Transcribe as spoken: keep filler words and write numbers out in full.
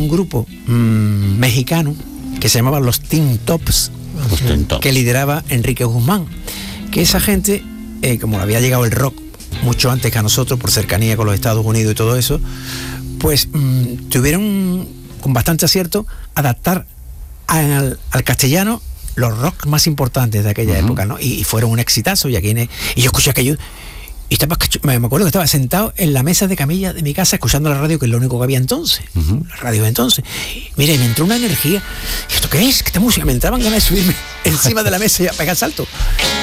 un grupo mmm, mexicano que se llamaba los Teen Tops, Los Teen Tops, que lideraba Enrique Guzmán, que esa gente, eh, como había llegado el rock mucho antes que a nosotros, por cercanía con los Estados Unidos y todo eso, pues mmm, tuvieron con bastante acierto adaptar al, al castellano los rock más importantes de aquella uh-huh. época, ¿no? Y, y fueron un exitazo, y aquí en, y yo escuché aquello, y estaba, me acuerdo que estaba sentado en la mesa de camilla de mi casa escuchando la radio, que es lo único que había entonces, uh-huh. la radio de entonces. Mira, y me entró una energía. ¿Y esto qué es? ¿Qué esta música? Me entraban ganas de subirme encima de la mesa y a pegar salto.